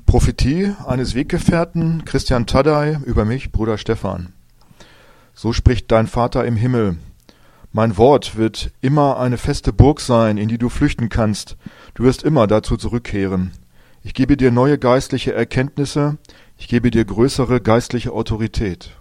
Prophetie eines Weggefährten, Christian Taddei, über mich, Bruder Stefan. So spricht dein Vater im Himmel. Mein Wort wird immer eine feste Burg sein, in die du flüchten kannst. Du wirst immer dazu zurückkehren. Ich gebe dir neue geistliche Erkenntnisse. Ich gebe dir größere geistliche Autorität.